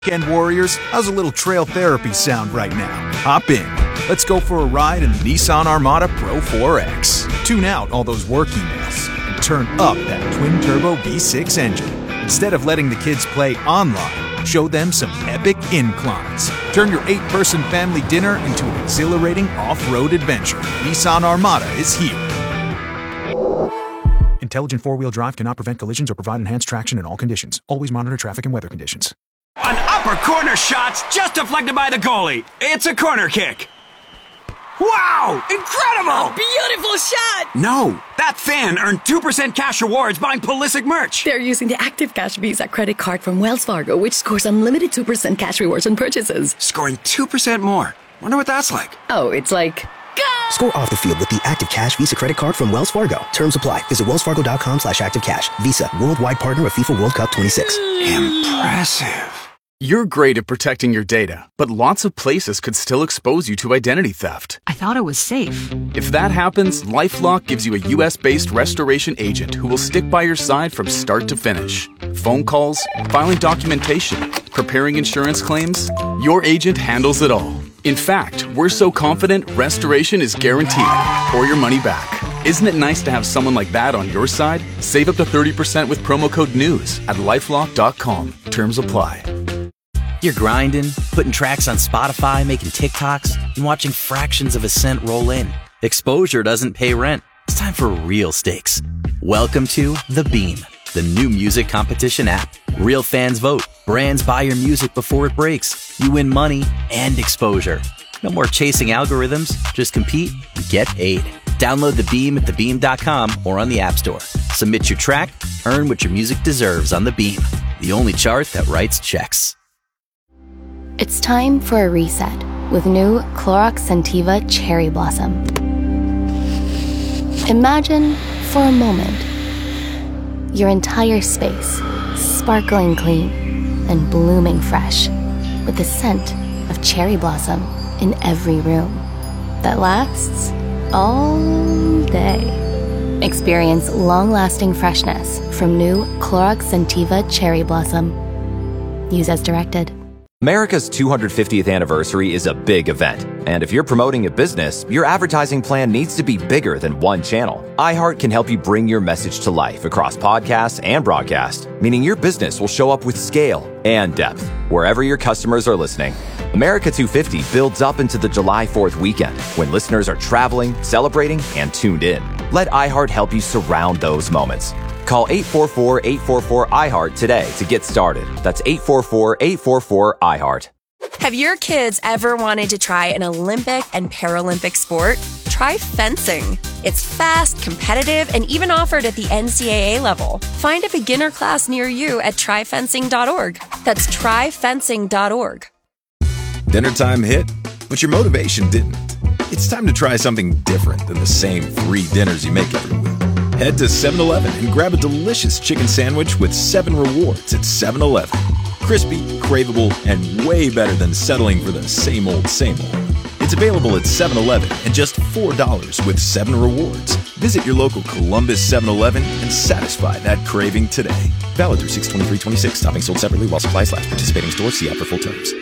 Weekend warriors, how's a little trail therapy sound right now? Hop in. Let's go for a ride in the Nissan Armada Pro 4X. Tune out all those work emails and turn up that twin-turbo V6 engine. Instead of letting the kids play online, show them some epic inclines. Turn your 8-person family dinner into an exhilarating off-road adventure. Nissan Armada is here. Intelligent four-wheel drive cannot prevent collisions or provide enhanced traction in all conditions. Always monitor traffic and weather conditions. An upper corner shot's just deflected by the goalie. It's a corner kick. Wow! Incredible! Beautiful shot! No, that fan earned 2% cash rewards buying Pulisic merch. They're using the Active Cash Visa credit card from Wells Fargo, which scores unlimited 2% cash rewards on purchases. Scoring 2% more. Wonder what that's like. Oh, it's like... Go! Score off the field with the Active Cash Visa credit card from Wells Fargo. Terms apply. Visit wellsfargo.com/activecash. Visa, worldwide partner of FIFA World Cup 26. Impressive. You're great at protecting your data, but lots of places could still expose you to identity theft. I thought it was safe. If that happens, LifeLock gives you a US-based restoration agent who will stick by your side from start to finish. Phone calls, filing documentation, preparing insurance claims, your agent handles it all. In fact, we're so confident restoration is guaranteed or your money back. Isn't it nice to have someone like that on your side? Save up to 30% with promo code NEWS at LifeLock.com. Terms apply. You're grinding, putting tracks on Spotify, making TikToks, and watching fractions of a cent roll in. Exposure doesn't pay rent. It's time for real stakes. Welcome to The Beam, the new music competition app. Real fans vote. Brands buy your music before it breaks. You win money and exposure. No more chasing algorithms. Just compete and get paid. Download The Beam at thebeam.com or on the App Store. Submit your track, earn what your music deserves on The Beam, the only chart that writes checks. It's time for a reset with new Clorox Scentiva Cherry Blossom. Imagine, for a moment, your entire space sparkling clean and blooming fresh with the scent of cherry blossom in every room that lasts all day. Experience long-lasting freshness from new Clorox Scentiva Cherry Blossom. Use as directed. America's 250th anniversary is a big event, and if you're promoting a business, your advertising plan needs to be bigger than one channel. iHeart can help you bring your message to life across podcasts and broadcast, meaning your business will show up with scale and depth wherever your customers are listening. America 250 builds up into the July 4th weekend when listeners are traveling, celebrating, and tuned in. Let iHeart help you surround those moments. Call 844-844-iHeart today to get started. That's 844-844-iHeart. Have your kids ever wanted to try an Olympic and Paralympic sport? Try fencing. It's fast, competitive, and even offered at the NCAA level. Find a beginner class near you at tryfencing.org. That's tryfencing.org. Dinner time hit, but your motivation didn't. It's time to try something different than the same 3 dinners you make every week. Head to 7-Eleven and grab a delicious chicken sandwich with 7 rewards at 7-Eleven. Crispy, craveable, and way better than settling for the same old, same old. It's available at 7-Eleven and just $4 with 7 rewards. Visit your local Columbus 7-Eleven and satisfy that craving today. Valid through 6/23/26. Toppings sold separately while supplies last. Participating stores. See app for full terms.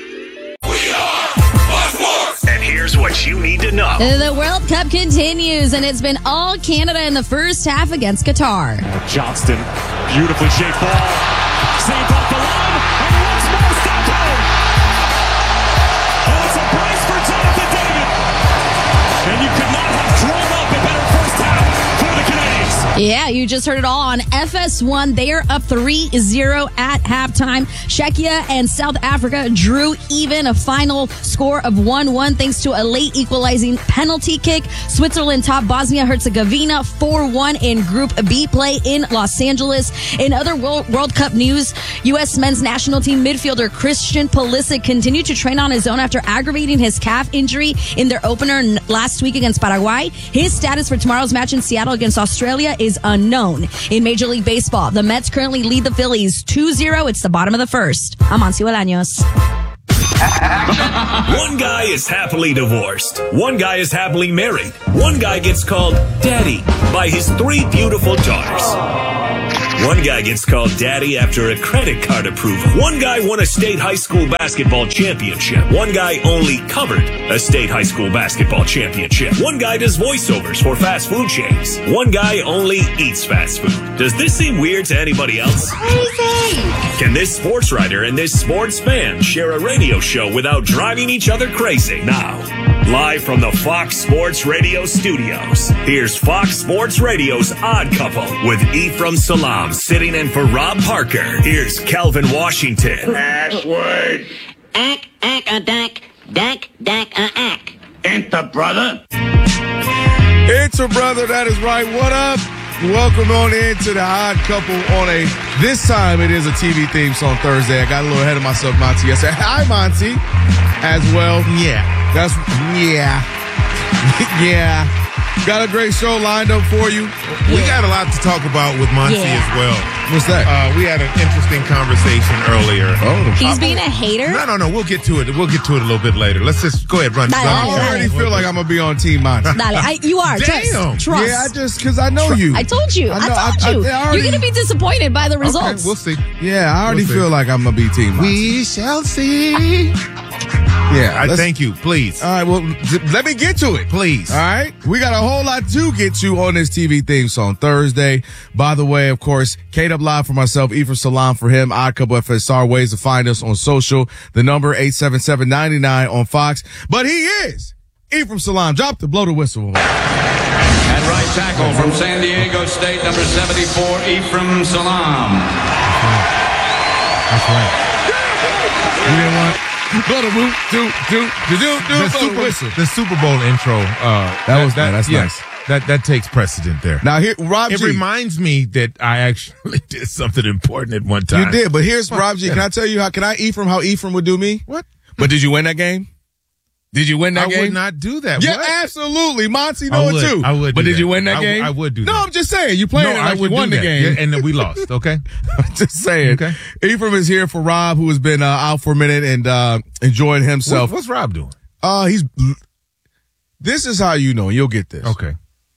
And here's what you need to know. The World Cup continues, and it's been all Canada in the first half against Qatar. Johnston, beautifully shaped ball. Saved off the line, and once more stopped home. And it's a brace for Jonathan David. And you could not have drawn up a better first half for the Canadians. Yeah, you just heard it all on FS1. They are up 3-0 at halftime. Czechia and South Africa drew even, a final score of 1-1 thanks to a late equalizing penalty kick. Switzerland topped Bosnia-Herzegovina 4-1 in Group B play in Los Angeles. In other World Cup news, U.S. men's national team midfielder Christian Pulisic continued to train on his own after aggravating his calf injury in their opener last week against Paraguay. His status for tomorrow's match in Seattle against Australia is unknown. In Major League Baseball, the Mets currently lead the Phillies 2-0. It's the bottom of the first. I'm Ansi Bolaños. One guy is happily divorced. One guy is happily married. One guy gets called Daddy by his 3 beautiful daughters. One guy gets called daddy after a credit card approval. One guy won a state high school basketball championship. One guy only covered a state high school basketball championship. One guy does voiceovers for fast food chains. One guy only eats fast food. Does this seem weird to anybody else? Crazy! Can this sports writer and this sports fan share a radio show without driving each other crazy? Now, live from the Fox Sports Radio studios, here's Fox Sports Radio's Odd Couple with Ephraim Salaam sitting in for Rob Parker. Here's Calvin Washington. Password. Ack, a dack, dack, a ack. Enter, brother. Enter, brother. That is right. What up? Welcome on into the Odd Couple this time it is a TV theme song Thursday. I got a little ahead of myself, Monty. I said, hi, Monty, as well. Yeah. Yeah. Got a great show lined up for you. We got a lot to talk about with Monty as well. What's that? We had an interesting conversation earlier. He's being a hater? No. We'll get to it. We'll get to it a little bit later. Let's just go ahead, run. I already feel like I'm going to be on Team Monty. You are. Damn. Trust. Yeah, because I know you. I told you. I told you. You're going to be disappointed by the results. Okay, we'll see. Yeah, I already feel like I'm going to be Team Monty. We shall see. Yeah. I thank you. Please. All right, well, let me get to it. Please. All right? We got a whole lot to get to on this TV theme song Thursday. By the way, of course, K-Dub Live for myself, Ephraim Salaam for him, Odd Couple FSR, ways to find us on social. The number 877-99 on Fox. But he is Ephraim Salaam. Drop the blow the whistle. And right tackle from San Diego State, number 74, Ephraim Salaam. That's right. You didn't want blow the whoop, the Super Bowl intro. That's nice. That takes precedent there. Now here, Rob It G. reminds me that I actually did something important at one time. You did, but here's Rob G. Can I tell you how Ephraim would do me? What? But did you win that game? Did you win that game? I would not do that. Yeah, What? Absolutely. Monty know it too. I would. But do did that. you win that game? I would do that. No, I'm just saying. You playing it like you won the game. Yeah, and then we lost, okay? I'm just saying. Okay. Ephraim is here for Rob, who has been out for a minute and enjoying himself. What's Rob doing? This is how you know. You'll get this. Okay.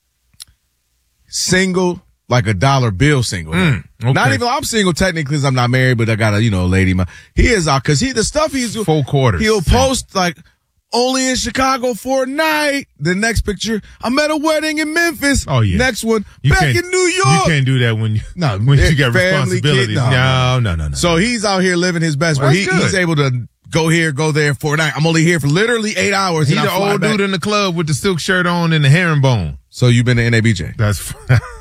Single, like a dollar bill single. Okay. Not even, I'm single technically because I'm not married, but I got a, lady. He is out because the stuff he's doing. Full quarters. He'll post like, only in Chicago for a night. The next picture, I'm at a wedding in Memphis. Oh, yeah. Next one, You back can't- in New York. You can't do that when you got family, responsibilities. kid, No. So he's out here living his best. Well, Where that's good. he's able to go here, go there for a night. I'm only here for literally 8 hours. He's and the I fly old back. dude in the club with the silk shirt on and the herringbone. So you've been to NABJ. That's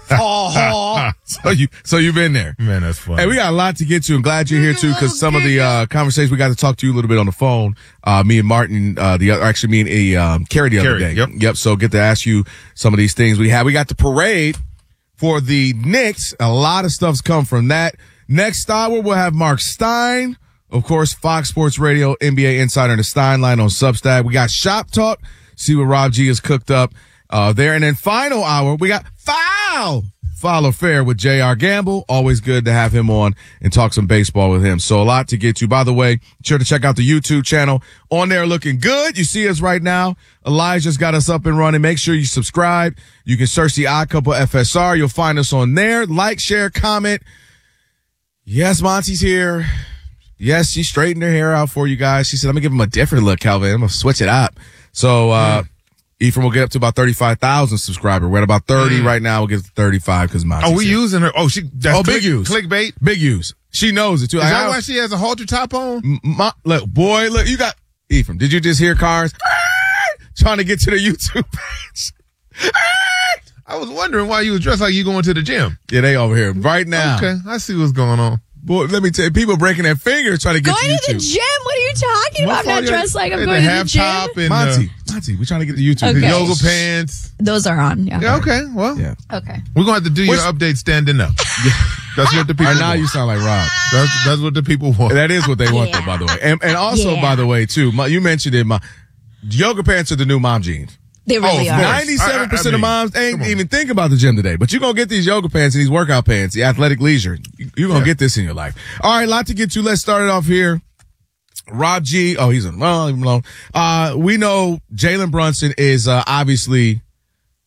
So you've been there. Man, that's funny. Hey, we got a lot to get to. I'm glad you're here too, because some of the conversations we got to talk to you a little bit on the phone. Me and Martin, me and Carrie the other day. Yep. So get to ask you some of these things we got the parade for the Knicks. A lot of stuff's come from that. Next hour, we'll have Mark Stein. Of course, Fox Sports Radio, NBA Insider, and the Stein Line on Substack. We got Shop Talk. See what Rob G has cooked up there. And then final hour, we got Foul Affair with J.R. Gamble. Always good to have him on and talk some baseball with him. So a lot to get to. By the way, sure to check out the YouTube channel. On there looking good. You see us right now. Elijah's got us up and running. Make sure you subscribe. You can search the Odd Couple FSR. You'll find us on there. Like, share, comment. Yes, Monty's here. Yes, she straightened her hair out for you guys. She said, I'm going to give him a different look, Calvin. I'm going to switch it up. So, Ephraim will get up to about 35,000 subscribers. We're at about 30 right now. We'll get to 35 because Monty. Oh, we using her. Oh, big use. Clickbait? Big use. She knows it too. Is that why she has a halter top on? Look, you got Ephraim. Did you just hear cars trying to get to the YouTube page? I was wondering why you was dressed like you going to the gym. Yeah, they over here right now. Okay, I see what's going on. Boy, let me tell you, people breaking their fingers trying to get Going to YouTube. to the gym? What are you talking about? I'm not dressed like I'm going to the gym. Monty, we're trying to get to YouTube. Okay. The yoga pants. Those are on. Yeah. Okay. Well. Yeah. Okay. We're gonna have to do your update standing up. That's what the people. Right now, want. you sound like Rob. That's what the people want. That is what they want, though. By the way, and also, by the way, too, you mentioned it. Yoga pants are the new mom jeans. They really are. 97% of moms ain't even think about the gym today. But you're going to get these yoga pants and these workout pants, the athletic leisure. You're going to get this in your life. All right, a lot to get to. Let's start it off here. Rob G. Oh, he's alone. We know Jalen Brunson is obviously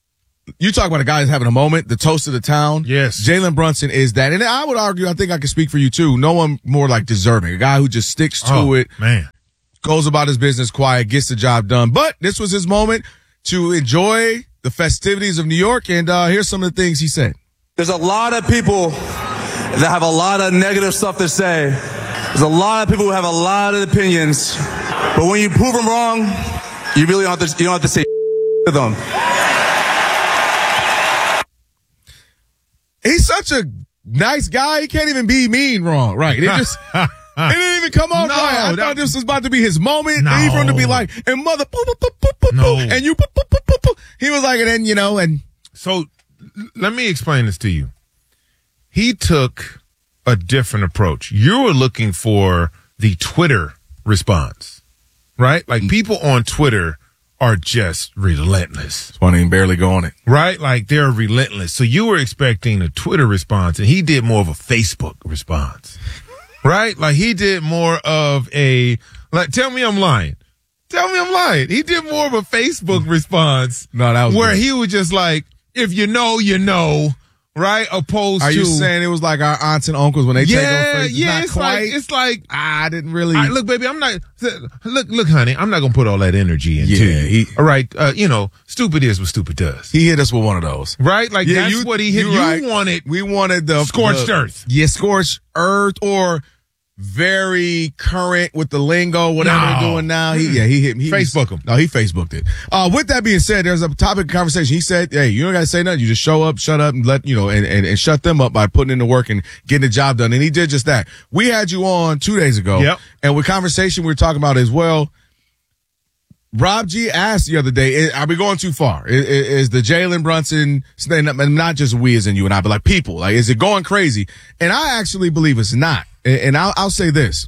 you talk about a guy that's having a moment, the toast of the town. Yes. Jalen Brunson is that. And I would argue, I think I can speak for you too. No one more like deserving. A guy who just sticks to it. Man. Goes about his business quiet, gets the job done. But this was his moment to enjoy the festivities of New York. And here's some of the things he said. There's a lot of people that have a lot of negative stuff to say. There's a lot of people who have a lot of opinions. But when you prove them wrong, you really don't have to say to them. He's such a nice guy. He can't even be mean wrong. Right. It just, it didn't even come off right. I thought this was about to be his moment. No. And for him to be like, and mother, and you, he was like, and then, you know, and. So let me explain this to you. He took a different approach. You were looking for the Twitter response, right? Like people on Twitter are just relentless. It's funny, barely go on it. Right? Like they're relentless. So you were expecting a Twitter response and he did more of a Facebook response, right? Like he did more of a, like, tell me I'm lying. Tell me I'm lying. He did more of a Facebook response. No, that was where good. he was just like, if you know, you know. Right? Opposed to. Are you saying it was like our aunts and uncles when they take on Facebook? Yeah, it's like. I didn't really. Look, baby, I'm not. Look, honey, I'm not going to put all that energy into you. All right. Stupid is what stupid does. He hit us with one of those. Right? Like, that's what he hit. We wanted the. Scorched earth. Yeah, scorched earth or very current with the lingo, whatever they're doing now. He hit me. Facebook him. No, he Facebooked it. With that being said, there's a topic of conversation. He said, hey, you don't got to say nothing. You just show up, shut up, and let, and shut them up by putting in the work and getting the job done. And he did just that. We had you on 2 days ago. Yep. And with conversation we were talking about as well, Rob G asked the other day, are we going too far? Is the Jalen Brunson, not just we as in you and I, but like people, like, is it going crazy? And I actually believe it's not. And I'll say this.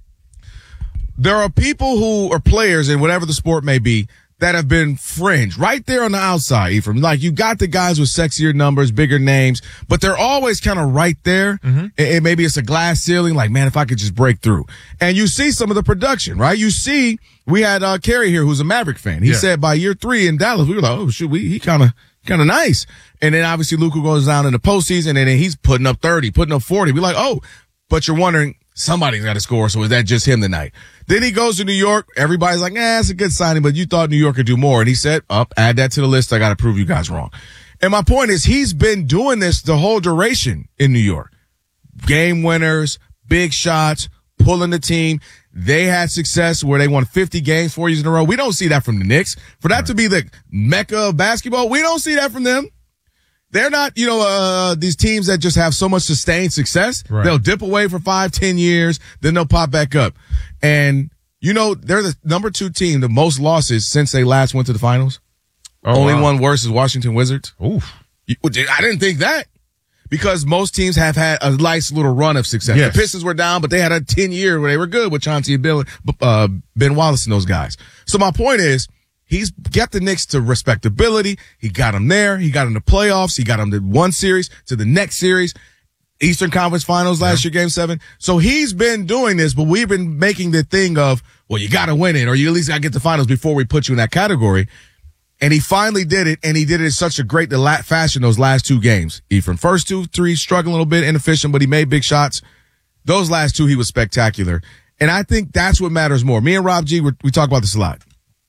There are people who are players in whatever the sport may be that have been fringe right there on the outside, Ephraim. Like you got the guys with sexier numbers, bigger names, but they're always kind of right there. Mm-hmm. And maybe it's a glass ceiling. Like, man, if I could just break through. And you see some of the production, right? You see, we had Kerry here, who's a Maverick fan. He said by year 3 in Dallas, we were like, oh, shoot, he kind of nice. And then obviously Luka goes down in the postseason and then he's putting up 30, putting up 40. We're like, oh, but you're wondering, somebody's got to score, so is that just him tonight? Then he goes to New York. Everybody's like, it's a good signing, but you thought New York could do more. And he said, add that to the list. I got to prove you guys wrong. And my point is, he's been doing this the whole duration in New York. Game winners, big shots, pulling the team. They had success where they won 50 games 4 years in a row. We don't see that from the Knicks. For that to be the mecca of basketball, we don't see that from them. They're not, these teams that just have so much sustained success. Right. They'll dip away for 5-10 years, then they'll pop back up. And, they're the number 2 team, the most losses since they last went to the finals. Only one worse is Washington Wizards. Oof. I didn't think that. Because most teams have had a nice little run of success. Yes. The Pistons were down, but they had a 10-year where they were good with Chauncey and Ben Wallace and those guys. So my point is, he's got the Knicks to respectability. He got them there. He got them to playoffs. He got them to one series, to the next series, Eastern Conference Finals last year, Game 7. So he's been doing this, but we've been making the thing of, well, you got to win it, or you at least got to get the finals before we put you in that category. And he finally did it, and he did it in such a great fashion those last 2 games. From first 2, 3, struggling a little bit, inefficient, but he made big shots. Those last 2, he was spectacular. And I think that's what matters more. Me and Rob G, we talk about this a lot.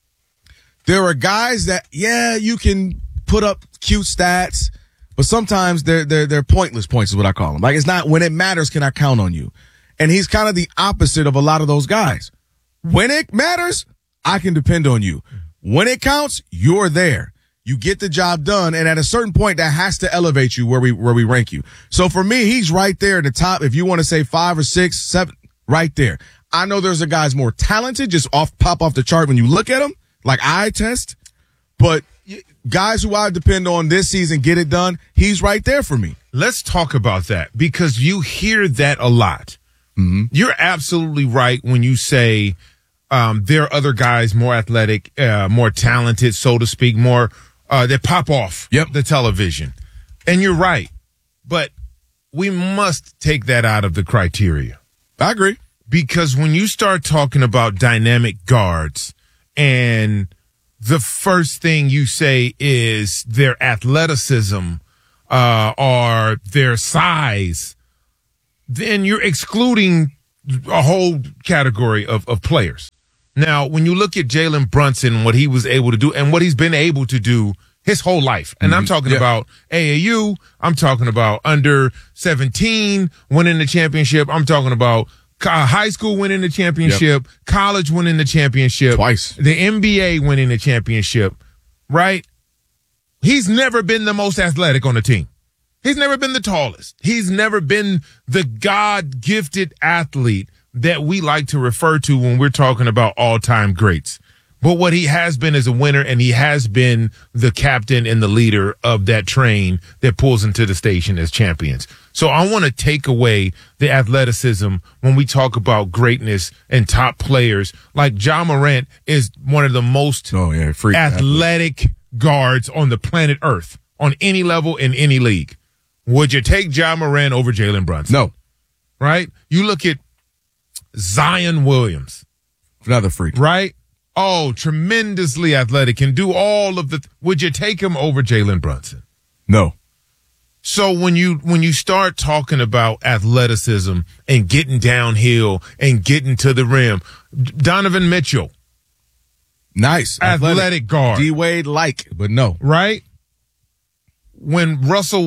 There are guys that, you can put up cute stats, but sometimes they're pointless points is what I call them. Like, it's not, when it matters, can I count on you? And he's kind of the opposite of a lot of those guys. When it matters, I can depend on you. When it counts, you're there. You get the job done, and at a certain point, that has to elevate you where we rank you. So for me, he's right there at the top. If you want to say 5 or 6, 7, right there. I know there's a guys more talented, just pop off the chart when you look at them, like eye test. But guys who I depend on this season get it done, he's right there for me. Let's talk about that, because you hear that a lot. Mm-hmm. You're absolutely right when you say there are other guys more athletic, more talented, so to speak, more that pop off the television. And you're right. But we must take that out of the criteria. I agree. Because when you start talking about dynamic guards and the first thing you say is their athleticism or their size, then you're excluding a whole category of players. Now, when you look at Jalen Brunson, what he was able to do and what he's been able to do his whole life, and I'm talking about AAU, I'm talking about under 17 winning the championship, I'm talking about high school winning the championship, college winning the championship, twice, the NBA winning the championship, right? He's never been the most athletic on the team. He's never been the tallest. He's never been the God-gifted athlete that we like to refer to when we're talking about all-time greats. But what he has been is a winner, and he has been the captain and the leader of that train that pulls into the station as champions. So I want to take away the athleticism when we talk about greatness and top players. Like Ja Morant is one of the most athletic guards on the planet Earth, on any level in any league. Would you take Ja Morant over Jalen Brunson? No. Right? You look at Zion Williams. Another freak. Right? Oh, tremendously athletic, can do all of the. Would you take him over Jalen Brunson? No. So when you start talking about athleticism and getting downhill and getting to the rim, Donovan Mitchell. Nice. Athletic guard. D-Wade but no. Right? When Russell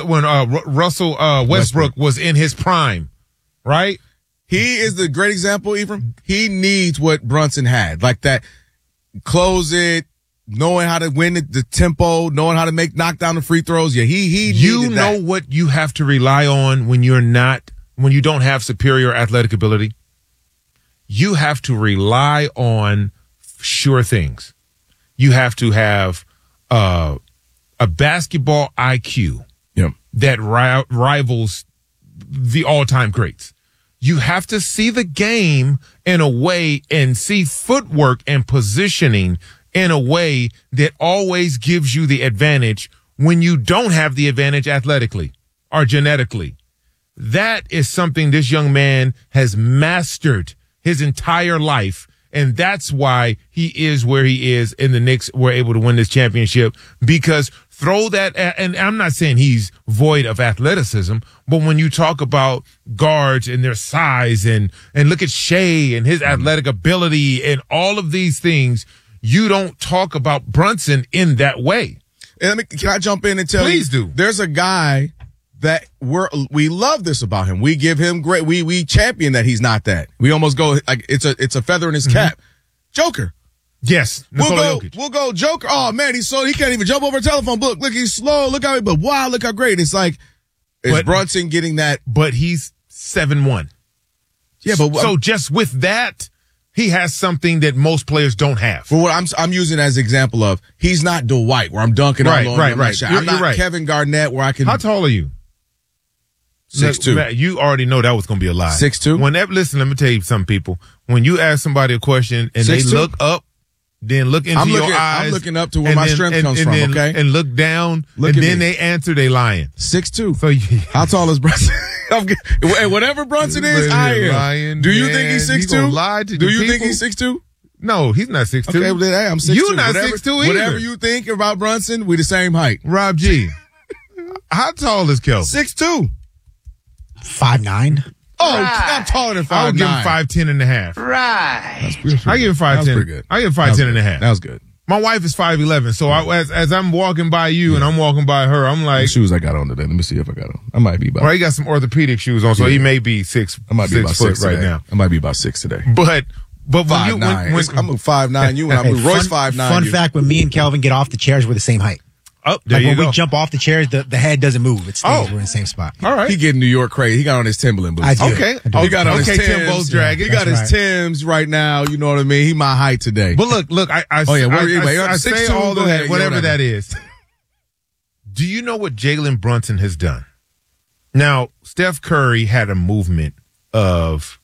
Westbrook was in his prime, right? He is the great example, Ephraim. He needs what Brunson had, like that. Close it, knowing how to win the tempo, knowing how to knock down the free throws. Yeah, he you know that. What you have to rely on when you don't have superior athletic ability. You have to rely on sure things. You have to have a basketball IQ that rivals the all-time greats. You have to see the game in a way and see footwork and positioning in a way that always gives you the advantage when you don't have the advantage athletically or genetically. That is something this young man has mastered his entire life. And that's why he is where he is, and the Knicks were able to win this championship, because throw that, and I'm not saying he's void of athleticism, but when you talk about guards and their size and look at Shea and his athletic ability and all of these things, you don't talk about Brunson in that way. And can I jump in and tell you? Please do. There's a guy that we love this about him. We give him great. We champion that he's not that. We almost go like it's a feather in his cap. Joker. Yes. We'll go Joker. Oh man, he's so he can't even jump over a telephone book. Look, he's slow. Look how but wow, look how great. It's like Brunson getting that, but he's 7'1". Yeah, but so just with that, he has something that most players don't have. For what I'm using as an example of, he's not Dwight where I'm dunking all on him. Right. I'm not Kevin Garnett where I can. How tall are you? 6'2". You already know that was going to be a lie. 6'2". Listen, let me tell you some people. When you ask somebody a question and 6'2". They look up, then look into your eyes. I'm looking up to where my strength comes from, okay? And look down, and then they answer, they lying. 6'2". So how tall is Brunson? Whatever Brunson is, I am. Lying, do you think he's 6'2"? Do you think he's 6'2"? No, he's not 6'2". Okay, well, hey, I'm 6'2". You're not 6'2" either. Whatever you think about Brunson, we the same height. Rob G. How tall is Kelvin? 6'2". 5'9". Oh, I'm taller than 5'9". I would give him 5'10" and a half. Right. That's pretty I give him 5'10". Pretty good. I give him 5'10" and a half. That was good. My wife is 5'11", so as I'm walking by you and I'm walking by her, I'm like, the shoes I got on today. Let me see if I got on. I might be about. Well, he got some orthopedic shoes on, so he may be 6. I might be about 6 right today. now. I might be about 6 today. But when 5'9". I'm a 5'9". You and I'm Royce 5'9". Fun fact: when me and Kelvin get off the chairs, we're the same height. Oh, there like you when go. we jump off the chairs, the head doesn't move. It stays. We're in the same spot. All right. He getting New York crazy. He got on his Timberland boots. I do. Okay. He got on his Timbs. Timbo's dragging. He got his Timbs right now. You know what I mean? He my height today. But look. I say all that, whatever that is. Do you know what Jalen Brunson has done? Now, Steph Curry had a movement of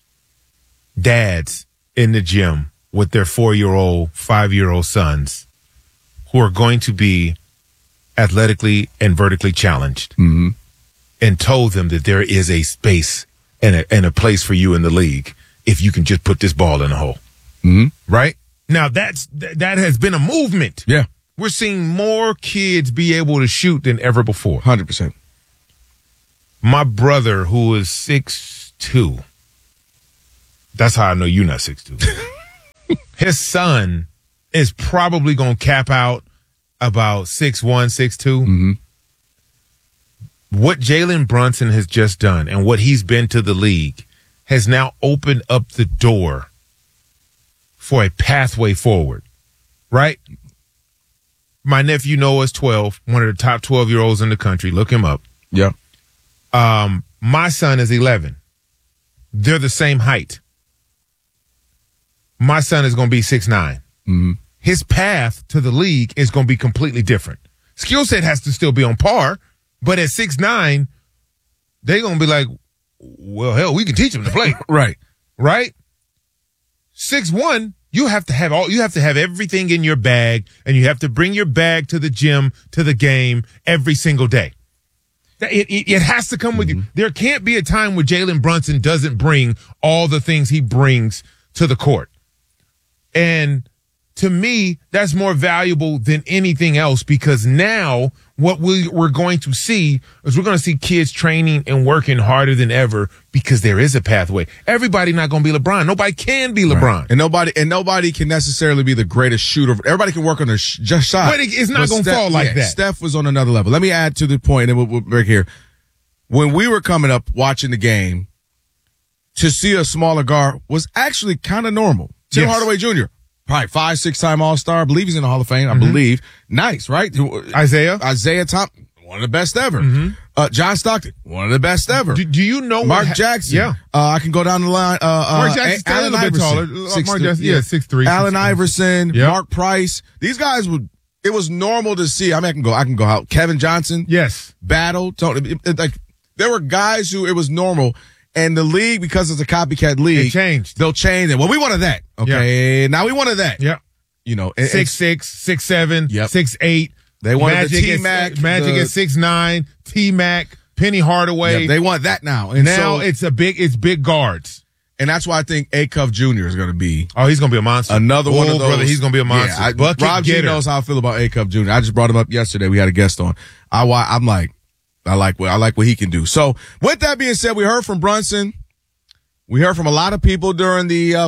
dads in the gym with their 4-year-old, 5-year-old sons who are going to be athletically and vertically challenged, and told them that there is a space and a place for you in the league if you can just put this ball in the hole. Right? Now, that has been a movement. Yeah. We're seeing more kids be able to shoot than ever before. 100%. My brother, who is 6'2", that's how I know you're not 6'2". His son is probably going to cap out about 6'1", 6'2". Mm-hmm. What Jalen Brunson has just done and what he's been to the league has now opened up the door for a pathway forward, right? My nephew Noah is 12, one of the top 12-year-olds in the country. Look him up. Yeah. My son is 11. They're the same height. My son is going to be 6'9". Mm-hmm. His path to the league is going to be completely different. Skill set has to still be on par, but at 6'9", they're going to be like, well, hell, we can teach him to play. Right. Right? 6'1", you have to have everything in your bag, and you have to bring your bag to the gym, to the game every single day. It has to come with you. There can't be a time where Jalen Brunson doesn't bring all the things he brings to the court. And to me, that's more valuable than anything else, because now what we're going to see is we're going to see kids training and working harder than ever because there is a pathway. Everybody not going to be LeBron. Nobody can be LeBron. Right. And nobody can necessarily be the greatest shooter. Everybody can work on their just shot. But it's not going to fall like that. Steph was on another level. Let me add to the point, and we'll break here. When we were coming up watching the game, to see a smaller guard was actually kind of normal. Tim Hardaway Jr., probably 5, 6-time All-Star. I believe he's in the Hall of Fame. I believe. Nice, right? Isaiah Thomas, one of the best ever. John Stockton, one of the best ever. Do you know Mark Jackson? Yeah. I can go down the line. Mark Jackson's a little bit taller. Mark Jackson, 6'3". Allen Iverson, Mark Price. These guys it was normal to see. I mean, I can go out. Kevin Johnson. Yes. Battle. Tony. There were guys who it was normal. And the league, because it's a copycat league, it changed. They'll change it. Well, we wanted that. Okay. Yeah. Now we wanted that. Yeah. You know, 6'6", 6'7", 6'8". They wanted the T-Mac. Magic at 6'9", T-Mac, Penny Hardaway. Yeah, they want that now. And now it's big guards. And that's why I think Acuff Jr. is going to be. Oh, he's going to be a monster. Another one of those. Brother, he's going to be a monster. Yeah, Rob G knows how I feel about Acuff Jr. I just brought him up yesterday. We had a guest on. I'm like, I like what he can do. So with that being said, we heard from Brunson. We heard from a lot of people during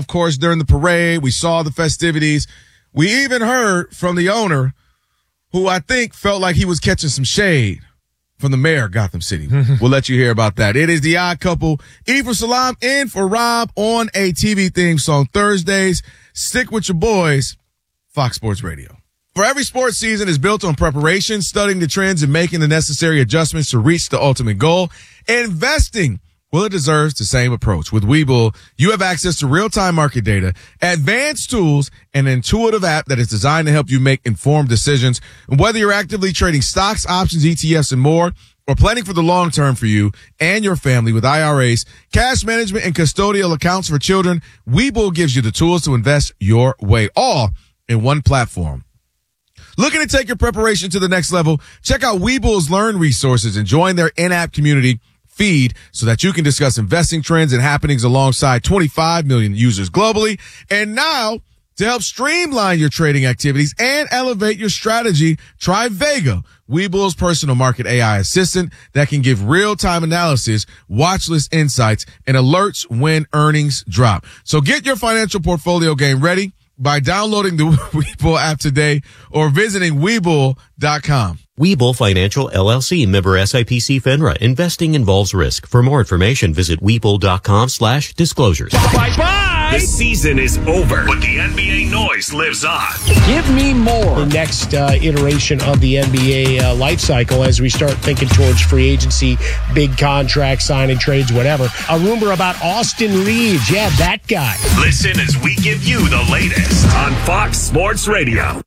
the parade. We saw the festivities. We even heard from the owner, who I think felt like he was catching some shade from the mayor of Gotham City. We'll let you hear about that. It is the Odd Couple. E for Salam, in for Rob on a TV theme song Thursdays. Stick with your boys, Fox Sports Radio. For every sports season is built on preparation, studying the trends, and making the necessary adjustments to reach the ultimate goal. Investing, well, it deserves the same approach. With Webull, you have access to real-time market data, advanced tools, and an intuitive app that is designed to help you make informed decisions. And whether you're actively trading stocks, options, ETFs, and more, or planning for the long term for you and your family with IRAs, cash management, and custodial accounts for children, Webull gives you the tools to invest your way, all in one platform. Looking to take your preparation to the next level? Check out Webull's Learn resources and join their in-app community feed so that you can discuss investing trends and happenings alongside 25 million users globally. And now, to help streamline your trading activities and elevate your strategy, try Vega, Webull's personal market AI assistant that can give real-time analysis, watch list insights, and alerts when earnings drop. So get your financial portfolio game ready by downloading the Webull app today or visiting Webull.com. Webull Financial LLC, member SIPC FINRA. Investing involves risk. For more information, visit Webull.com/disclosures. Bye-bye! The season is over, but the NBA noise lives on. Give me more. The next iteration of the NBA life cycle as we start thinking towards free agency, big contracts, signing trades, whatever. A rumor about Austin Reeves. Yeah, that guy. Listen as we give you the latest on Fox Sports Radio.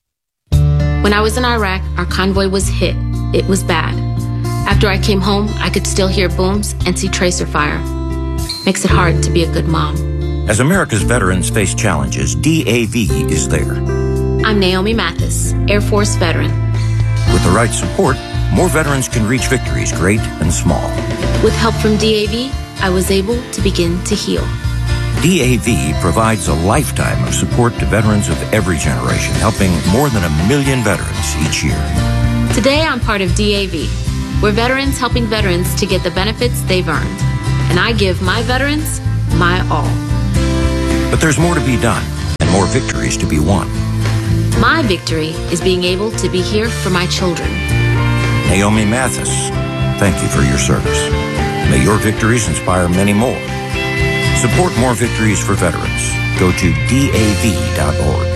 When I was in Iraq, our convoy was hit. It was bad. After I came home, I could still hear booms and see tracer fire. Makes it hard to be a good mom. As America's veterans face challenges, DAV is there. I'm Naomi Mathis, Air Force veteran. With the right support, more veterans can reach victories, great and small. With help from DAV, I was able to begin to heal. DAV provides a lifetime of support to veterans of every generation, helping more than 1 million veterans each year. Today, I'm part of DAV. We're veterans helping veterans to get the benefits they've earned. And I give my veterans my all. But there's more to be done and more victories to be won. My victory is being able to be here for my children. Naomi Mathis, thank you for your service. May your victories inspire many more. Support more victories for veterans. Go to DAV.org.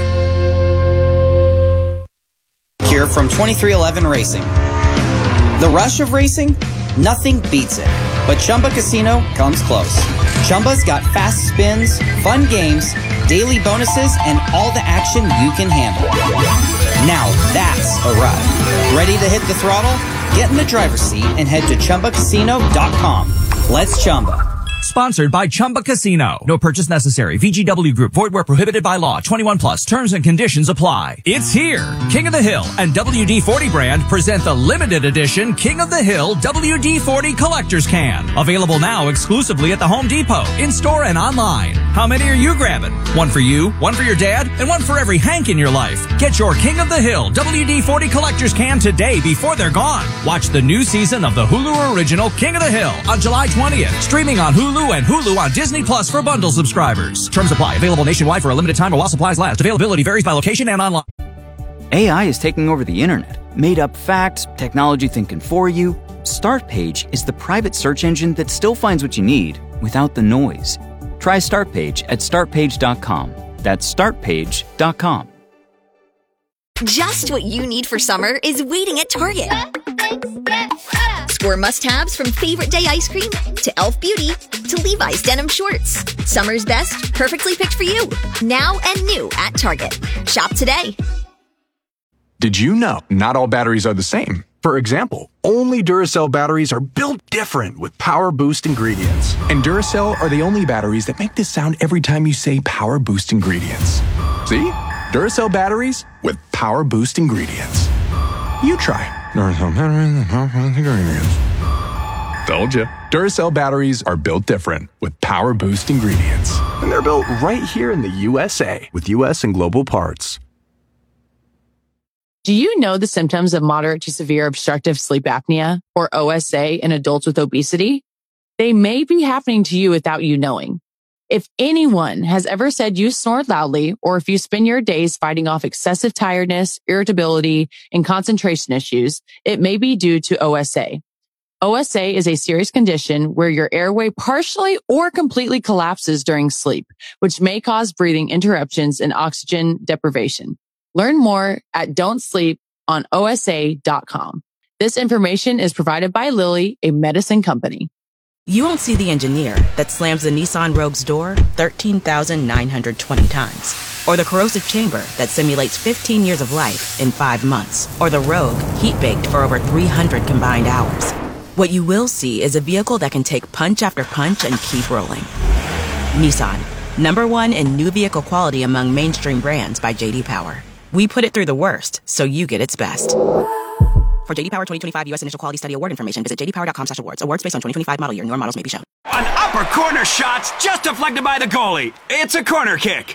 Here from 2311 Racing. The rush of racing? Nothing beats it. But Chumba Casino comes close. Chumba's got fast spins, fun games, daily bonuses, and all the action you can handle. Now that's a ride. Ready to hit the throttle? Get in the driver's seat and head to ChumbaCasino.com. Let's Chumba. Sponsored by Chumba Casino. No purchase necessary. VGW Group. Void where prohibited by law. 21 plus. Terms and conditions apply. It's here. King of the Hill and WD-40 brand present the limited edition King of the Hill WD-40 Collector's Can. Available now exclusively at the Home Depot, in-store and online. How many are you grabbing? One for you, one for your dad, and one for every Hank in your life. Get your King of the Hill WD-40 Collector's Can today before they're gone. Watch the new season of the Hulu original King of the Hill on July 20th. Streaming on Hulu and Hulu on Disney Plus for bundle subscribers. Terms apply. Available nationwide for a limited time or while supplies last. Availability varies by location and online. AI is taking over the internet. Made up facts, technology thinking for you. Startpage is the private search engine that still finds what you need without the noise. Try Startpage at startpage.com. That's startpage.com. Just what you need for summer is waiting at Target. Score must-haves from Favorite Day ice cream to Elf Beauty to Levi's denim shorts. Summer's best, perfectly picked for you. Now and new at Target. Shop today. Did you know not all batteries are the same? For example, only Duracell batteries are built different with Power Boost ingredients. And Duracell are the only batteries that make this sound every time you say Power Boost ingredients. See? Duracell batteries with Power Boost ingredients. You try. Duracell batteries with Power Boost ingredients. Told ya. Duracell batteries are built different with Power Boost ingredients. And they're built right here in the USA with US and global parts. Do you know the symptoms of moderate to severe obstructive sleep apnea, or OSA, in adults with obesity? They may be happening to you without you knowing. If anyone has ever said you snore loudly, or if you spend your days fighting off excessive tiredness, irritability, and concentration issues, it may be due to OSA. OSA is a serious condition where your airway partially or completely collapses during sleep, which may cause breathing interruptions and oxygen deprivation. Learn more at don'tsleeponosa.com. This information is provided by Lilly, a medicine company. You won't see the engineer that slams the Nissan Rogue's door 13,920 times. Or the corrosive chamber that simulates 15 years of life in 5 months. Or the Rogue heat-baked for over 300 combined hours. What you will see is a vehicle that can take punch after punch and keep rolling. Nissan, #1 in new vehicle quality among mainstream brands by J.D. Power. We put it through the worst, so you get its best. For J.D. Power 2025 U.S. Initial Quality Study Award information, visit jdpower.com/awards. Awards based on 2025 model year. Newer models may be shown. An upper corner shot's just deflected by the goalie. It's a corner kick.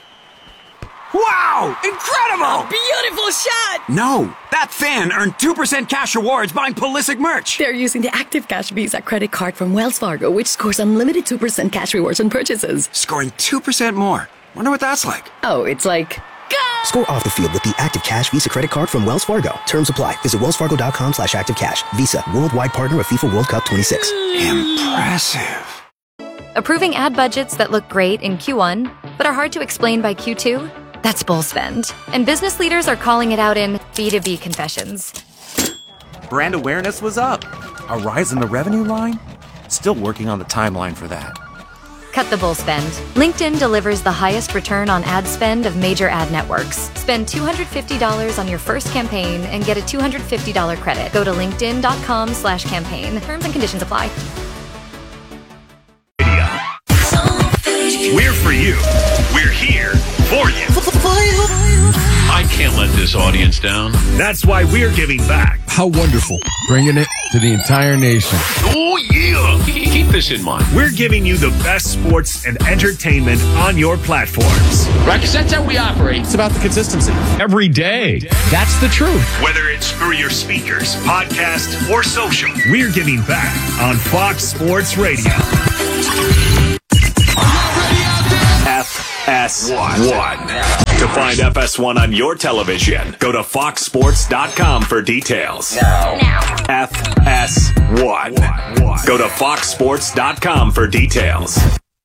Wow! Incredible! A beautiful shot! No, that fan earned 2% cash rewards buying Pulisic merch. They're using the Active Cash Visa credit card from Wells Fargo, which scores unlimited 2% cash rewards on purchases. Scoring 2% more. Wonder what that's like. Oh, it's like... Score off the field with the Active Cash Visa credit card from Wells Fargo. Terms apply. Visit wellsfargo.com/activecash. Visa, worldwide partner of FIFA World Cup 26. Impressive. Approving ad budgets that look great in Q1, but are hard to explain by Q2? That's bull spend. And business leaders are calling it out in B2B confessions. Brand awareness was up. A rise in the revenue line? Still working on the timeline for that. Cut the bull spend. LinkedIn delivers the highest return on ad spend of major ad networks. Spend $250 on your first campaign and get a $250 credit. Go to linkedin.com/campaign. Terms and conditions apply. We're for you. We're here for you. On can't let this audience down. That's why we're giving back. How wonderful. Bringing it to the entire nation. Oh, yeah. Keep this in mind. We're giving you the best sports and entertainment on your platforms. Right, because that's how we operate. It's about the consistency. Every day. That's the truth. Whether it's through your speakers, podcast, or social, we're giving back on Fox Sports Radio. FS1. To find FS1 on your television, go to foxsports.com for details. Now. FS1. Go to foxsports.com for details.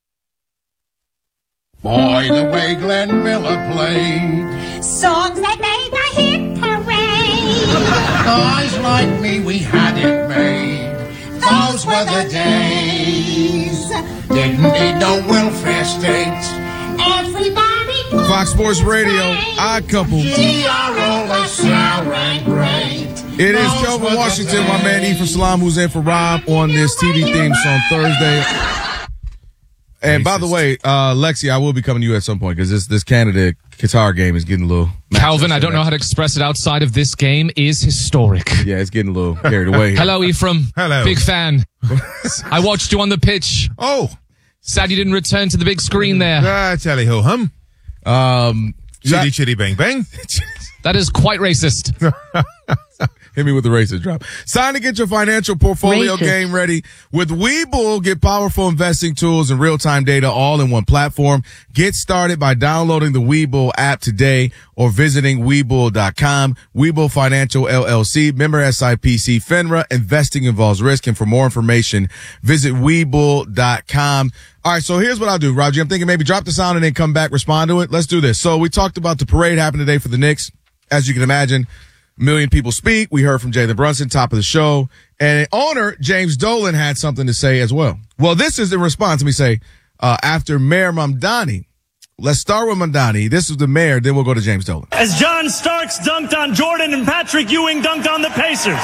Boy, the way Glenn Miller played songs that made the hit parade. Guys like me, we had it made. Those were the days. Didn't need no welfare state. Everybody Fox Sports Radio, Odd Couple. We are always sour and great. It is Kelvin Washington, my man Ephraim Salam, who's in for Rob on this TV theme song Thursday. And by the way, Lexi, I will be coming to you at some point because this Canada Qatar game is getting a little. Calvin, I don't know how to express it outside of this game, is historic. Yeah, it's getting a little carried away here. Hello, Ephraim. Hello. Big fan. I watched you on the pitch. Oh. Sad you didn't return to the big screen there. Tally ho hum. Chitty chitty bang bang. That is quite racist. Hit me with the racist drop. It's time to get your financial portfolio game ready. With Webull, get powerful investing tools and real-time data all in one platform. Get started by downloading the Webull app today or visiting Webull.com. Webull Financial LLC, member SIPC, FINRA. Investing involves risk, and for more information, visit Webull.com. All right, so here's what I'll do, Roger. I'm thinking maybe drop the sound and then come back, respond to it. Let's do this. So we talked about the parade happening today for the Knicks. As you can imagine, a million people speak. We heard from Jalen Brunson, top of the show. And owner James Dolan had something to say as well. Well, this is in response. Let me say, after Mayor Mamdani. Let's start with Mamdani. This is the mayor. Then we'll go to James Dolan. As John Starks dunked on Jordan and Patrick Ewing dunked on the Pacers.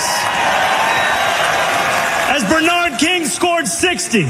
As Bernard King scored 60.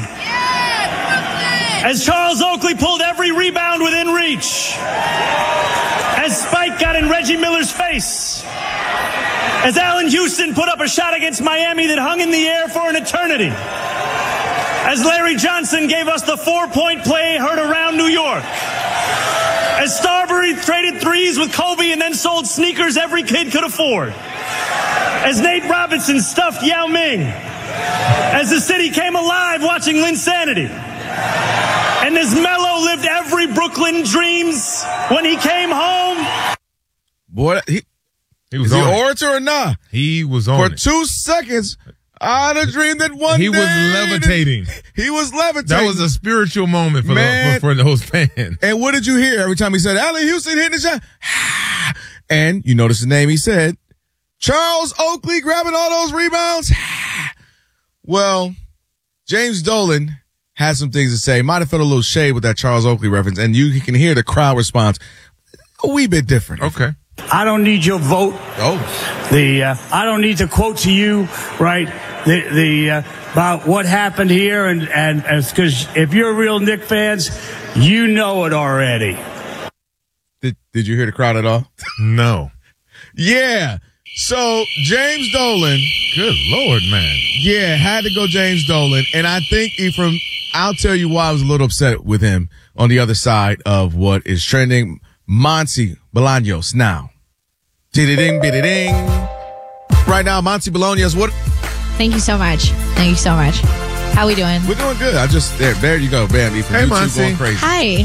As Charles Oakley pulled every rebound within reach. As Spike got in Reggie Miller's face. As Allen Houston put up a shot against Miami that hung in the air for an eternity. As Larry Johnson gave us the 4-point play heard around New York. As Starbury traded threes with Kobe and then sold sneakers every kid could afford. As Nate Robinson stuffed Yao Ming. As the city came alive watching Linsanity. And as Melo lived every Brooklyn dreams when he came home. Boy, he was the orator or not? He was on For 2 seconds, I had a dream that one day. He was levitating. He was levitating. That was a spiritual moment for those fans. And what did you hear every time he said, Allen Houston hitting the shot? And you notice the name he said, Charles Oakley grabbing all those rebounds? Well, James Dolan had some things to say. Might have felt a little shade with that Charles Oakley reference, and you can hear the crowd response a wee bit different. Okay. I don't need your vote. Oh. I don't need to quote to you, right, about what happened here, and because if you're real Knicks fans, you know it already. Did you hear the crowd at all? No. Yeah. So James Dolan. Good Lord, man. Yeah, had to go James Dolan. And I think, Ephraim, I'll tell you why I was a little upset with him on the other side of what is trending. Monty Bolaños now. Ding, ding. Right now, Monty Bolaños, what? Thank you so much. Thank you so much. How we doing? We're doing good. There you go. Bam, Ephraim. Hey, Monty. Going crazy.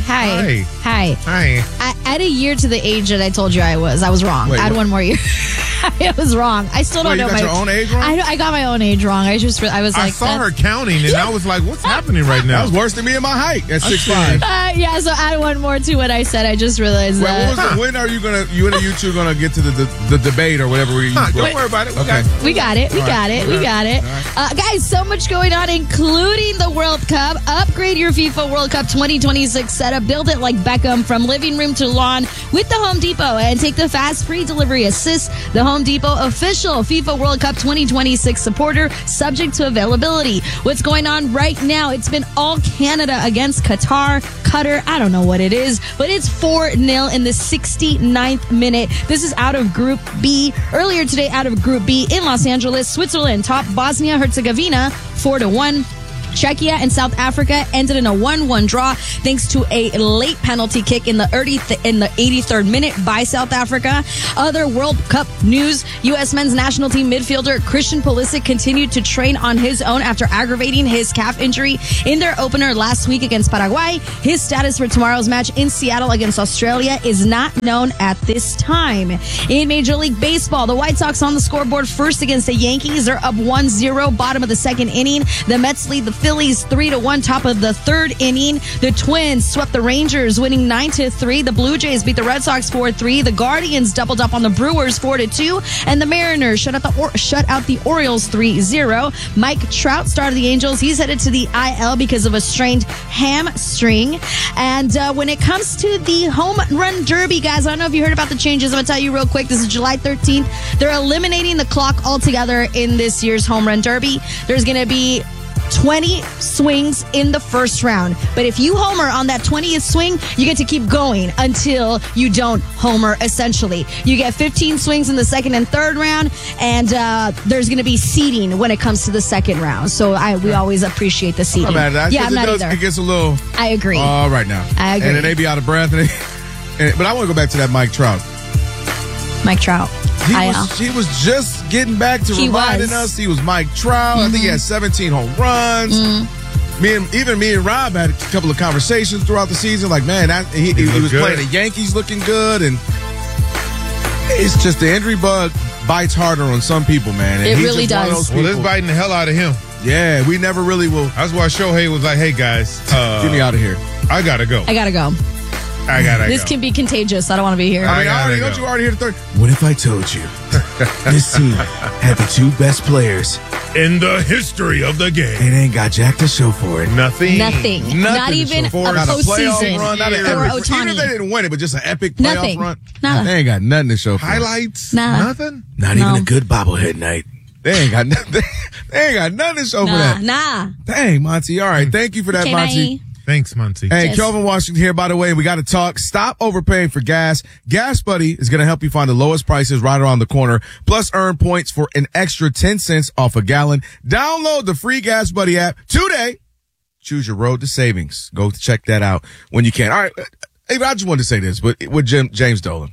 Hi. I add a year to the age that I told you I was. I was wrong. Wait, add what? one more year. I was wrong. I still don't know you got your own age wrong? I got my own age wrong. I saw her counting, and I was like, what's happening right now? That was worse than me in my height at 6'5". Yeah, so add one more to what I said. I just realized that. When are you and you two gonna get to the debate or whatever? Don't worry about it. We got it. Guys, so much going on, including the World Cup. Upgrade your FIFA World Cup 2026 setup. Build it like Beckham from living room to lawn with the Home Depot, and take the fast free delivery assist. The Home Home Depot official FIFA World Cup 2026 supporter, subject to availability. What's going on right now? It's been all Canada against Qatar. I don't know what it is, but it's 4-0 in the 69th minute. This is out of Group B. Earlier today, out of Group B in Los Angeles, Switzerland topped Bosnia-Herzegovina 4-1. Czechia and South Africa ended in a 1-1 draw thanks to a late penalty kick in the 83rd minute by South Africa. Other World Cup news, U.S. men's national team midfielder Christian Pulisic continued to train on his own after aggravating his calf injury in their opener last week against Paraguay. His status for tomorrow's match in Seattle against Australia is not known at this time. In Major League Baseball, the White Sox on the scoreboard first against the Yankees. They're up 1-0, bottom of the second inning. The Mets lead the Phillies 3-1, top of the third inning. The Twins swept the Rangers, winning 9-3. The Blue Jays beat the Red Sox 4-3. The Guardians doubled up on the Brewers 4-2, and the Mariners shut out the Orioles 3-0. Mike Trout started the Angels. He's headed to the IL because of a strained hamstring. And when it comes to the home run derby, guys, I don't know if you heard about the changes. I'm gonna tell you real quick. This is July 13th. They're eliminating the clock altogether in this year's home run derby. There's gonna be 20 swings in the first round. But if you homer on that 20th swing, you get to keep going until you don't homer, essentially. You get 15 swings in the second and third round, and there's going to be seeding when it comes to the second round. So we always appreciate the seeding. I'm not mad at that. Yeah, I'm not either. It gets a little... I agree. Right now. I agree. And then they be out of breath. But I want to go back to that Mike Trout. Mike Trout. He was just getting back to reminding us he was Mike Trout. I think he had 17 home runs. Me and Rob had a couple of conversations throughout the season. Like, man, he was playing the Yankees looking good. And it's just the injury bug bites harder on some people, man. And it really does. Well, it's biting the hell out of him. Yeah, we never really will. That's why Shohei was like, hey, guys. Get me out of here. I got to go. This can be contagious. I don't want to be here. Don't you already hear the third? What if I told you this team had the two best players in the history of the game? It ain't got jack to show for it. Nothing. Not even a postseason. Even if they didn't win it, but just an epic playoff run. Nada. They ain't got nothing to show for. Highlights? Nothing? Not even a good bobblehead night. They ain't got nothing. They ain't got nothing to show for that. Dang, Monty. All right. Thank you for that, Monty. Thanks, Muncie. Hey, Kelvin Washington here. By the way, we got to talk. Stop overpaying for gas. Gas Buddy is going to help you find the lowest prices right around the corner. Plus, earn points for an extra 10 cents off a gallon. Download the free Gas Buddy app today. Choose your road to savings. Go check that out when you can. All right. Hey, I just wanted to say this, but with James Dolan.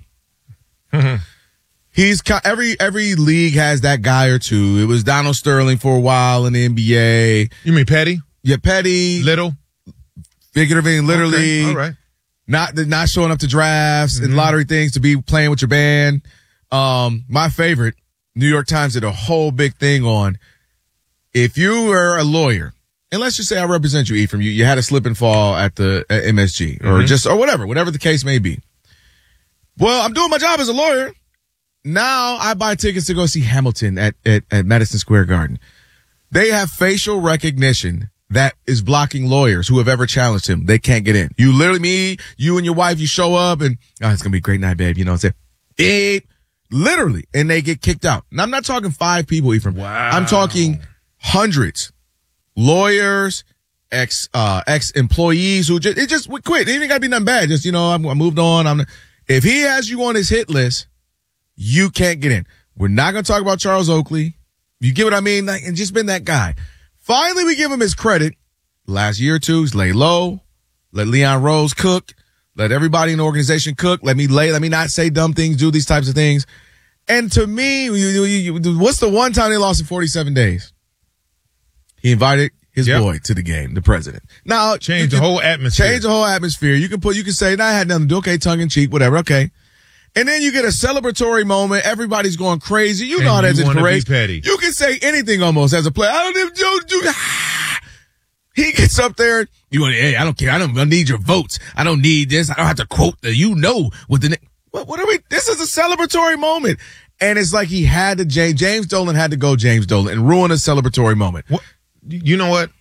He's every league has that guy or two. It was Donald Sterling for a while in the NBA. You mean Petty? Yeah, Petty. Little. Figuratively and literally. Okay. All right. Not showing up to drafts and lottery things to be playing with your band. My favorite, New York Times did a whole big thing on if you were a lawyer, and let's just say I represent you, Ephraim, you had a slip and fall at the MSG or whatever the case may be. Well, I'm doing my job as a lawyer. Now I buy tickets to go see Hamilton at Madison Square Garden. They have facial recognition that is blocking lawyers who have ever challenged him. They can't get in. You literally, you and your wife, you show up and, it's going to be a great night, babe. You know what I'm saying? Literally. And they get kicked out. Now, I'm not talking 5 people, Ephraim. Wow. I'm talking hundreds. Lawyers, ex-employees who just quit. It ain't got to be nothing bad. Just, I moved on. If he has you on his hit list, you can't get in. We're not going to talk about Charles Oakley. You get what I mean? And just been that guy. Finally, we give him his credit. Last year or two, he's lay low. Let Leon Rose cook. Let everybody in the organization cook. Let me not say dumb things, do these types of things. And to me, what's the one time they lost in 47 days? He invited his boy to the game, the president. Now, change the whole atmosphere. Change the whole atmosphere. You can say, I had nothing to do. Okay, tongue in cheek, whatever. Okay. And then you get a celebratory moment. Everybody's going crazy. You know how that's in parades. You can say anything almost as a player. I don't even do. He gets up there. Hey, I don't care. I don't need your votes. I don't need this. I don't have to quote what the what are we? This is a celebratory moment. And it's like he had to, James Dolan had to go James Dolan and ruin a celebratory moment. What? You know what?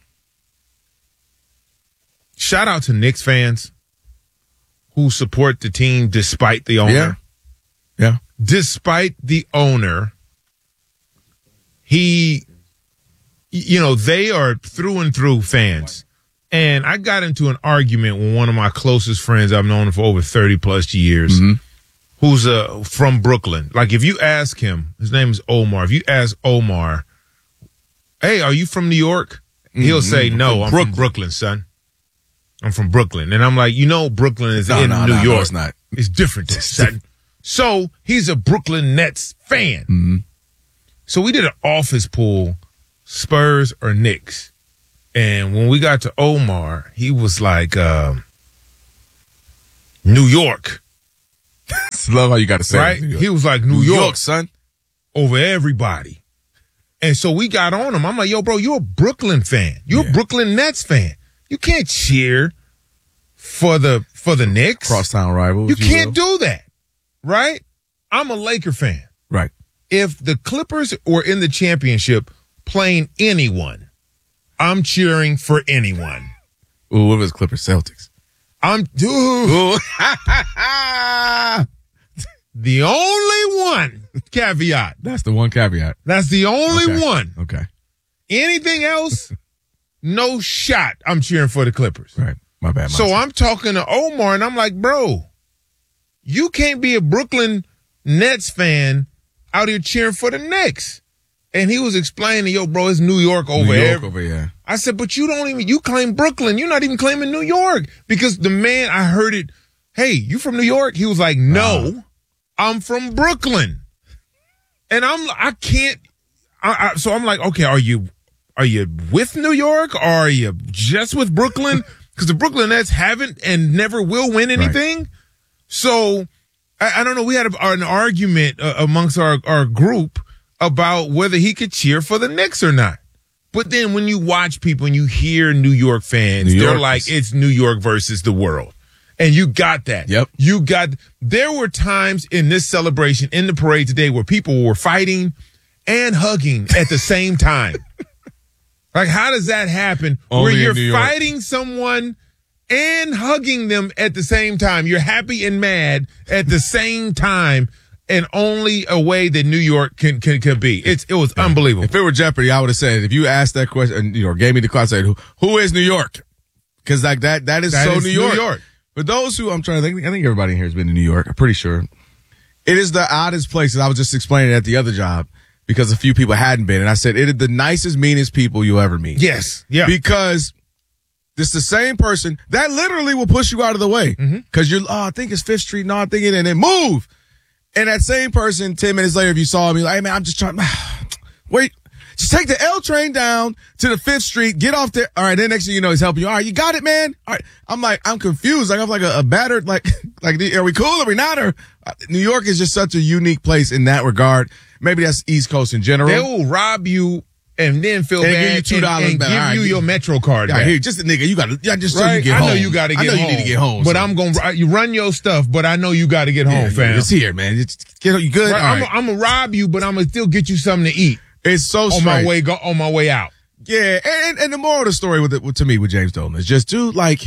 Shout out to Knicks fans who support the team despite the owner. Yeah. despite the owner, they are through and through fans. And I got into an argument with one of my closest friends I've known for over 30 plus years, who's from Brooklyn. Like, if you ask him, his name is Omar. If you ask Omar, hey, are you from New York? He'll say, no, I'm from Brooklyn, son. I'm from Brooklyn. And I'm like, Brooklyn is in New York. No, it's not. It's different, son. So he's a Brooklyn Nets fan. So we did an office pool, Spurs or Knicks. And when we got to Omar, he was like, New York. I love how you got to say right? it. He was like, New York, son. Over everybody. And so we got on him. I'm like, yo, bro, you're a Brooklyn fan. You're a Brooklyn Nets fan. You can't cheer for the Knicks. Crosstown rivals. You can't do that. Right? I'm a Laker fan. Right. If the Clippers were in the championship playing anyone, I'm cheering for anyone. Ooh, what was Clippers Celtics? The only one caveat. That's the one caveat. That's the only one. Okay. Anything else, no shot. I'm cheering for the Clippers. Right. My bad. So I'm talking to Omar, and I'm like, bro, you can't be a Brooklyn Nets fan out here cheering for the Knicks. And he was explaining, yo, bro, it's New York over here. I said, but you claim Brooklyn. You're not even claiming New York. Because the man, I heard it, hey, you from New York? He was like, no, I'm from Brooklyn. And so I'm like, okay, are you with New York or are you just with Brooklyn? Because the Brooklyn Nets haven't and never will win anything. Right. So I don't know. We had an argument amongst our group about whether he could cheer for the Knicks or not. But then when you watch people and you hear New York fans, they're like, it's New York versus the world. And you got that. Yep. There were times in this celebration, in the parade today, where people were fighting and hugging at the same time. Like, how does that happen? Where you're fighting someone and hugging them at the same time. You're happy and mad at the same time. And only a way that New York can be. It was unbelievable. If it were Jeopardy, I would have said, if you asked that question, gave me the question, I said, who is New York? Because like that is so New York. For those who, I'm trying to think, I think everybody in here has been to New York. I'm pretty sure. It is the oddest place, and I was just explaining it at the other job because a few people hadn't been. And I said, it is the nicest, meanest people you'll ever meet. Yes. Yeah. Because it's the same person that literally will push you out of the way. Because you're, I think it's 5th Street. No, I'm thinking, and then move. And that same person, 10 minutes later, if you saw him, you're like, hey, man, I'm just trying. Wait, just take the L train down to the 5th Street, get off there. All right, then next thing you know, he's helping you. All right, you got it, man. All right. I'm confused. Like, I'm like a battered, like, are we cool? Are we not? Or New York is just such a unique place in that regard. Maybe that's East Coast in general. They will rob you and then feel bad give you $2 and back. give you your Metro card back. Here, just a nigga, you got to, just so you get home. I know you got to get home. I know you need to get home. But so. You run your stuff, but I know you got to get home, fam. It's here, man. You good? Right, I'm going to rob you, but I'm going to still get you something to eat. It's so strange. On my way out. Yeah, and the moral of the story to me with James Dolan is just, dude, like,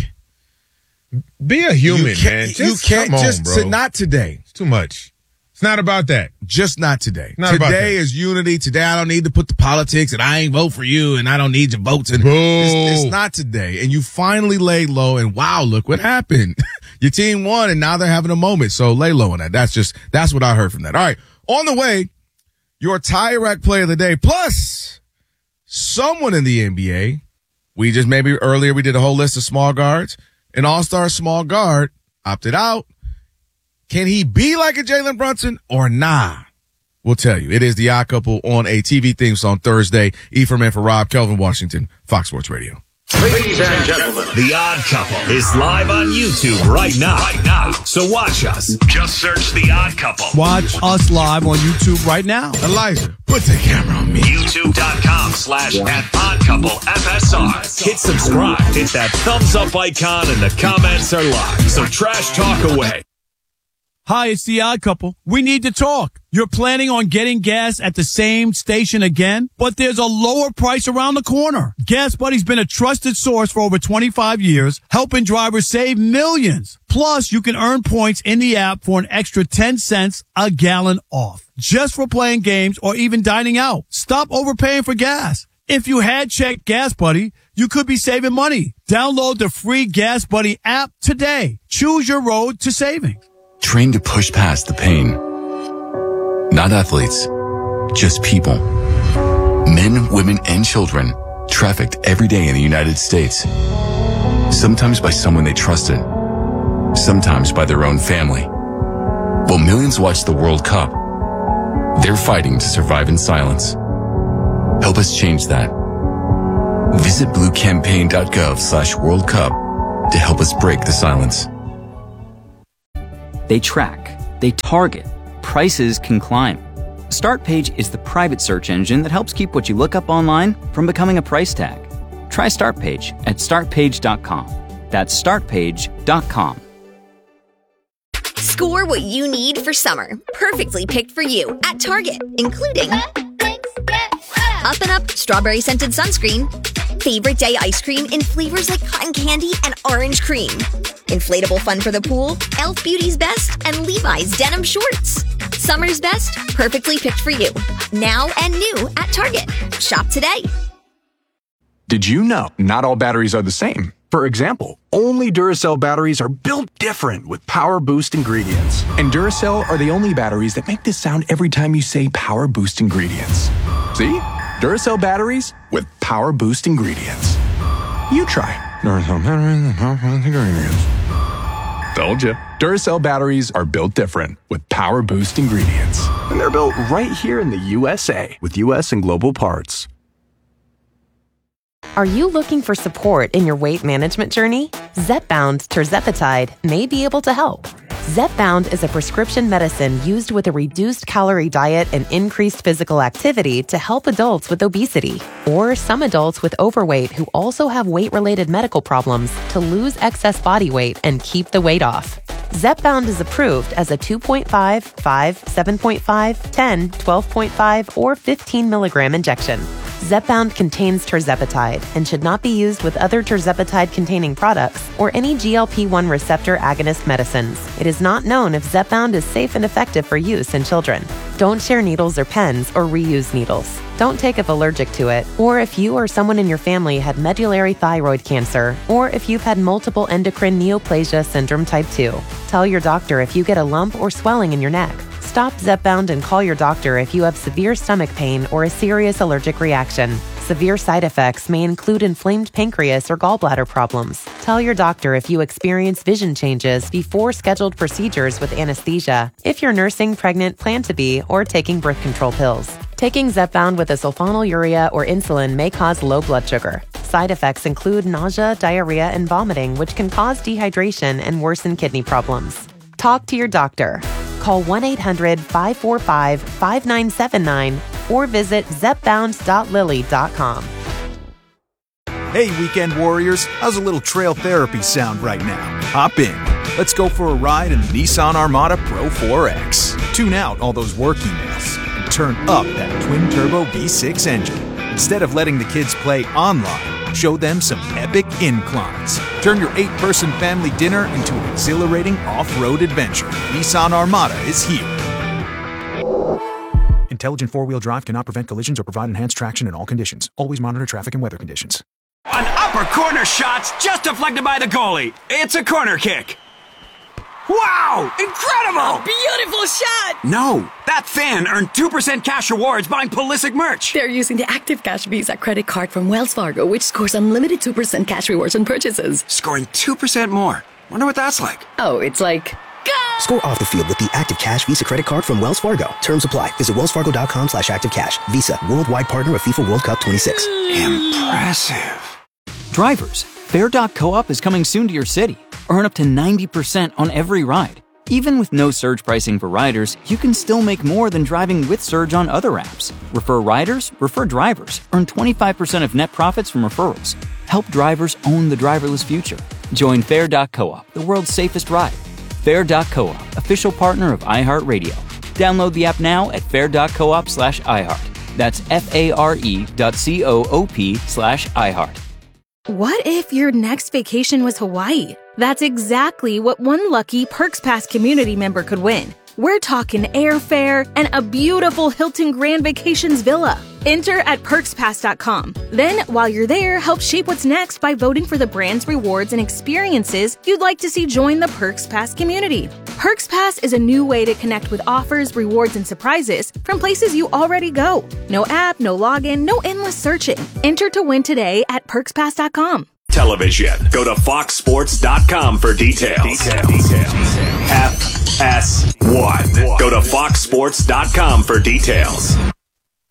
be a human, man. You can't bro. Not today. It's too much. It's not about that. Just not today. Today is unity. Today I don't need to put the politics and I ain't vote for you and I don't need your votes. And it's not today. And you finally laid low and wow, look what happened. Your team won and now they're having a moment. So lay low on that. That's what I heard from that. All right. On the way, your TireRack player of the day plus someone in the NBA. Earlier we did a whole list of small guards. An all-star small guard opted out. Can he be like a Jalen Brunson or nah? We'll tell you. It is The Odd Couple on a TV theme song Thursday. Ephraim and for Rob, Kelvin Washington, Fox Sports Radio. Ladies and gentlemen, The Odd Couple is live on YouTube right now. So watch us. Just search The Odd Couple. Watch us live on YouTube right now. Elijah, put the camera on me. YouTube.com/@oddcouplefsr. Hit subscribe. Hit that thumbs up icon and the comments are live. So trash talk away. Hi, it's the Odd Couple. We need to talk. You're planning on getting gas at the same station again, but there's a lower price around the corner. Gas Buddy's been a trusted source for over 25 years, helping drivers save millions. Plus, you can earn points in the app for an extra 10 cents a gallon off, just for playing games or even dining out. Stop overpaying for gas. If you had checked Gas Buddy, you could be saving money. Download the free Gas Buddy app today. Choose your road to savings. Trained to push past the pain. Not athletes, just people. Men, women, and children trafficked every day in the United States. Sometimes by someone they trusted. Sometimes by their own family. While millions watch the World Cup, they're fighting to survive in silence. Help us change that. Visit bluecampaign.gov/World Cup to help us break the silence. They track, they target, prices can climb. StartPage is the private search engine that helps keep what you look up online from becoming a price tag. Try StartPage at startpage.com. That's startpage.com. Score what you need for summer, perfectly picked for you at Target, including Up and Up strawberry scented sunscreen, favorite day ice cream in flavors like cotton candy and orange cream, inflatable fun for the pool, Elf Beauty's Best, and Levi's denim shorts. Summer's best, perfectly picked for you. Now and new at Target. Shop today. Did you know not all batteries are the same? For example, only Duracell batteries are built different with Power Boost ingredients. And Duracell are the only batteries that make this sound every time you say Power Boost ingredients. See? Duracell batteries with Power Boost ingredients. You try Duracell batteries with Power Boost ingredients. Told you. Duracell batteries are built different with Power Boost ingredients. And they're built right here in the USA with US and global parts. Are you looking for support in your weight management journey? Zepbound tirzepatide may be able to help. Zepbound is a prescription medicine used with a reduced calorie diet and increased physical activity to help adults with obesity or some adults with overweight who also have weight-related medical problems to lose excess body weight and keep the weight off. Zepbound is approved as a 2.5, 5, 7.5, 10, 12.5, or 15 milligram injection. Zepbound contains tirzepatide and should not be used with other tirzepatide-containing products or any GLP-1 receptor agonist medicines. It is not known if Zepbound is safe and effective for use in children. Don't share needles or pens or reuse needles. Don't take if allergic to it, or if you or someone in your family had medullary thyroid cancer, or if you've had multiple endocrine neoplasia syndrome type 2. Tell your doctor if you get a lump or swelling in your neck. Stop Zepbound and call your doctor if you have severe stomach pain or a serious allergic reaction. Severe side effects may include inflamed pancreas or gallbladder problems. Tell your doctor if you experience vision changes before scheduled procedures with anesthesia, if you're nursing, pregnant, plan to be, or taking birth control pills. Taking Zepbound with a sulfonylurea or insulin may cause low blood sugar. Side effects include nausea, diarrhea, and vomiting, which can cause dehydration and worsen kidney problems. Talk to your doctor. Call 1-800-545-5979 or visit zepbound.lily.com. Hey, weekend warriors, how's a little trail therapy sound right now? Hop in. Let's go for a ride in the Nissan Armada Pro 4X. Tune out all those work emails and turn up that twin-turbo V6 engine. Instead of letting the kids play online, show them some epic inclines. Turn your 8-person family dinner into an exhilarating off-road adventure. Nissan Armada is here. Intelligent four-wheel drive cannot prevent collisions or provide enhanced traction in all conditions. Always monitor traffic and weather conditions. An upper corner shot's just deflected by the goalie. It's a corner kick. Wow! Incredible! A beautiful shot! No, that fan earned 2% cash rewards buying Pulisic merch. They're using the Active Cash Visa credit card from Wells Fargo, which scores unlimited 2% cash rewards on purchases. Scoring 2% more. Wonder what that's like. Oh, it's like... Score off the field with the Active Cash Visa credit card from Wells Fargo. Terms apply. Visit wellsfargo.com/activecash. Visa, worldwide partner of FIFA World Cup 26. Impressive. Drivers, Fair.coop is coming soon to your city. Earn up to 90% on every ride. Even with no surge pricing for riders, you can still make more than driving with surge on other apps. Refer riders, refer drivers. Earn 25% of net profits from referrals. Help drivers own the driverless future. Join Fair.coop, the world's safest ride. Fair.coop, official partner of iHeartRadio. Download the app now at fair.coop/iHeart. That's FARE.coop/iHeart. What if your next vacation was Hawaii? That's exactly what one lucky Perks Pass community member could win. We're talking airfare and a beautiful Hilton Grand Vacations villa. Enter at PerksPass.com. Then, while you're there, help shape what's next by voting for the brands, rewards, and experiences you'd like to see join the Perks Pass community. Perks Pass is a new way to connect with offers, rewards, and surprises from places you already go. No app, no login, no endless searching. Enter to win today at PerksPass.com. Television. Go to FoxSports.com for details. FS1. Go to FoxSports.com for details.